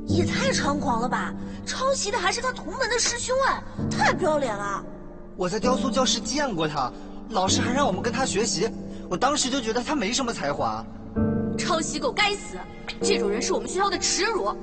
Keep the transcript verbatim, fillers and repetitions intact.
也太猖狂了吧！抄袭的还是他同门的师兄哎，太不要脸了！ 我在雕塑教室见过他，老师还让我们跟他学习，我当时就觉得他没什么才华。 抄袭狗该死！这种人是我们学校的耻辱。